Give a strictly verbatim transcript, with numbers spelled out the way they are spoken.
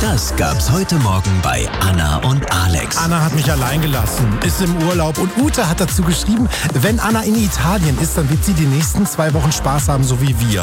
Das gab's heute Morgen bei Anna und Alex. Anna hat mich allein gelassen, ist im Urlaub und Ute hat dazu geschrieben, wenn Anna in Italien ist, dann wird sie die nächsten zwei Wochen Spaß haben, so wie wir.